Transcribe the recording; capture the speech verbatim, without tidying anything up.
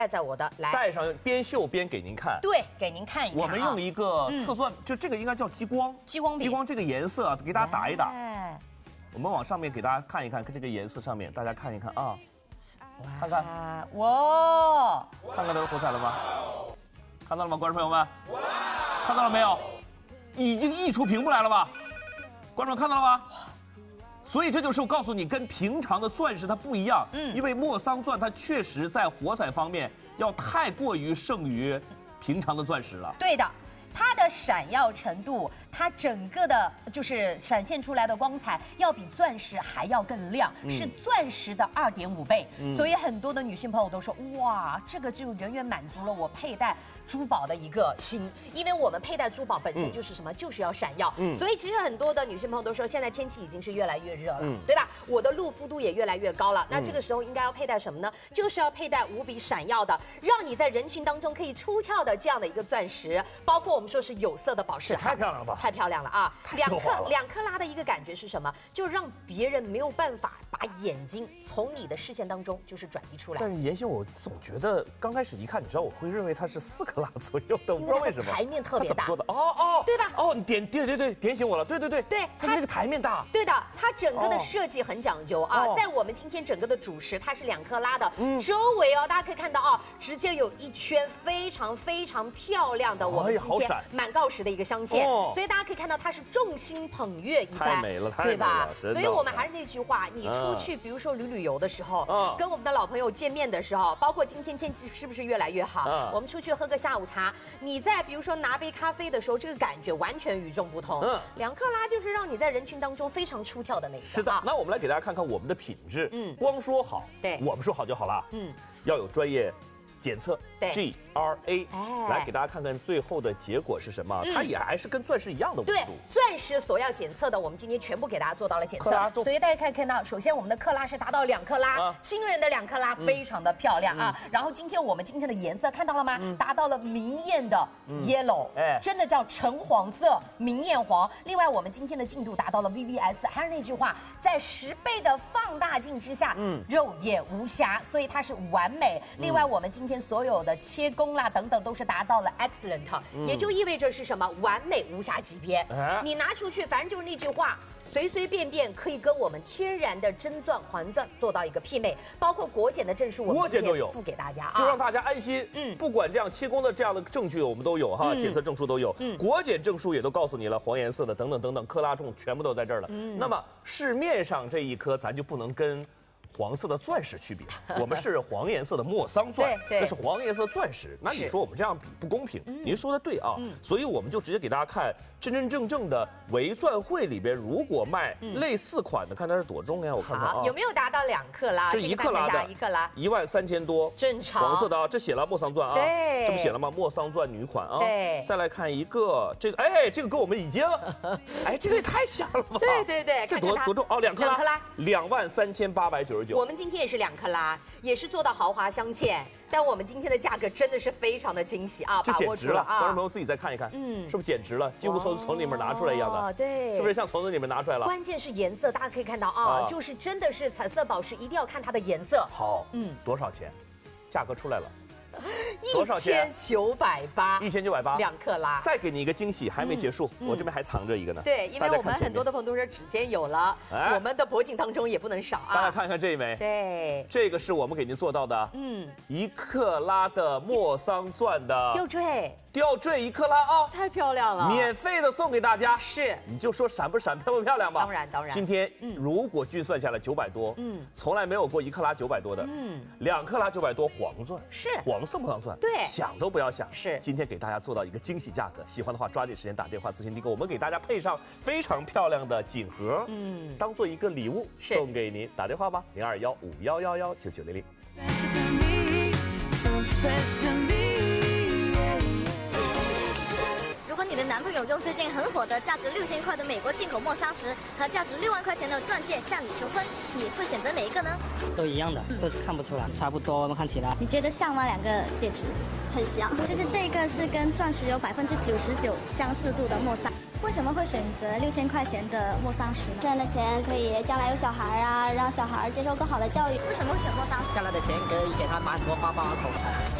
戴在我的来， 戴上边秀边给您看。 对，给您看一看、啊。 我们用一个测算，嗯、就这个应该叫激光， 激光笔， 激光这个颜色啊，给大家打一打。 哎， 我们往上面给大家看一看，看这个颜色上面，大家看一看啊，看看， 哇， 看看这个火彩了吗？看到了吗，观众朋友们？看到了没有？已经溢出屏幕来了吧？观众看到了吗？所以这就是我告诉你，跟平常的钻石它不一样，嗯，因为莫桑钻它确实在火彩方面要太过于胜于平常的钻石了。 对的，它的闪耀程度，它整个的就是闪现出来的光彩要比钻石还要更亮，嗯、是钻石的二点五倍。嗯、所以很多的女性朋友都说，哇，这个就远远满足了我佩戴珠宝的一个心，因为我们佩戴珠宝本身就是什么，嗯、就是要闪耀。嗯，所以其实很多的女性朋友都说，现在天气已经是越来越热了，嗯、对吧？我的露肤度也越来越高了，那这个时候应该要佩戴什么呢？就是要佩戴无比闪耀的，让你在人群当中可以出跳的这样的一个钻石，包括我们说是有色的宝石， 太漂亮了吧？ 太漂亮了啊！ 两克两克拉的一个感觉是什么？就让别人没有办法把眼睛从你的视线当中就是转移出来。 但是妍希，我总觉得刚开始一看，你知道我会认为它是四克拉左右的，我不知道为什么。 台面特别大。 它怎么做的？哦哦， 对吧？ 哦，你点对对对，点醒我了。对对对对， 它是那个台面大。 对的，它整个的设计很讲究啊。在我们今天整个的主石，它是两克拉的，周围哦，大家可以看到啊，直接有一圈非常非常漂亮的我们今天满锆石的一个镶嵌，所以大家可以看到它是众星捧月一般， 太美了，太美了， 对吧？所以我们还是那句话，你出去，比如说旅旅游的时候，跟我们的老朋友见面的时候，包括今天天气是不是越来越好？我们出去喝个下午茶，你在比如说拿杯咖啡的时候，这个感觉完全与众不同。嗯，两克拉就是让你在人群当中非常出挑的那个。 是的，那我们来给大家看看我们的品质。嗯，光说好， 对， 我们说好就好了。嗯，要有专业检测 G R A， 来给大家看看最后的结果是什么？它也还是跟钻石一样的温度。 对，钻石所要检测的，我们今天全部给大家做到了检测。所以大家可以看到，首先我们的克拉是达到两克拉，惊人的两克拉，非常的漂亮啊。然后今天我们今天的颜色看到了吗？达到了明艳的 yellow， 哎，真的叫橙黄色，明艳黄。另外我们今天的净度达到了 V V S， 还是那句话，在十倍的放大镜之下，嗯，肉眼无瑕，所以它是完美。另外我们今天所有的切工啦等等都是达到了 excellent，、嗯、也就意味着是什么完美无瑕级别。哎、你拿出去，反正就是那句话，随随便便可以跟我们天然的真钻环钻做到一个媲美，包括国检的证书，我们今天附给大家啊， 就让大家安心。嗯，不管这样切工的这样的证据我们都有哈，检、嗯、测证书都有，嗯，国检证书也都告诉你了，黄颜色的等等等等，克拉重全部都在这儿了。嗯，那么市面上这一颗咱就不能跟黄色的钻石区别，我们是黄颜色的莫桑钻，那是黄颜色的钻石。那你说我们这样比不公平？嗯、您说的对啊，嗯、所以我们就直接给大家看真真正正的唯钻会里边，如果卖类似款的，看它是多重呀？我看看啊， 有没有达到两克拉？ 这一克拉的， 一克拉， 一万三千多， 正常。 黄色的啊，这写了莫桑钻啊， 对， 这不写了吗？莫桑钻女款啊， 对。 再来看一个，这个哎，这个跟我们已经，哎，这个也太像了吧？ 对对对， 这多多重哦，两克拉， 两克拉， 两万三千八百九十九。 我们今天也是两克拉，也是做到豪华镶嵌，但我们今天的价格真的是非常的惊喜啊， 这简直了！观众朋友自己再看一看，嗯，是不是简直了？几乎从从里面拿出来一样的， 对， 是不是像从里面拿出来了？ 关键是颜色，大家可以看到啊，就是真的是彩色宝石，一定要看它的颜色。 好，嗯，多少钱？价格出来了。 一千九百八， 一千九百八， 两克拉。 再给你一个惊喜，还没结束，嗯、我这边还藏着一个呢。 对，因为我们很多的朋友都说指尖有了，哎、我们的脖颈当中也不能少啊。 大家看看这一枚， 对， 这个是我们给您做到的，嗯，一克拉的莫桑钻的吊坠。 吊坠一克拉啊， 太漂亮了， 免费的送给大家。 是， 你就说闪不闪，漂不漂亮吧？ 当然当然。 今天如果均算下来九百多，嗯，从来没有过一克拉九百多的，嗯，两克拉九百多黄钻， 是黄色莫桑钻， 对， 想都不要想。 是， 今天给大家做到一个惊喜价格，喜欢的话抓紧时间打电话咨询订购，我们给大家配上非常漂亮的锦盒，嗯，当做一个礼物送给您。打电话吧，零二幺五幺幺幺九九零零。 如果你的男朋友用最近很火的价值六千块的美国进口莫桑石和价值六万块钱的钻戒向你求婚，你会选择哪一个呢？ 都一样的，都是看不出来，差不多。我们看起来， 你觉得像吗？两个戒指很像。其实这个是跟钻石有百分之九十九相似度的莫桑。 为什么会选择六千块钱的莫桑石呢？ 赚的钱可以将来有小孩啊，让小孩接受更好的教育。 为什么会选莫桑石？ 将来的钱可以给他买很多包包和口袋。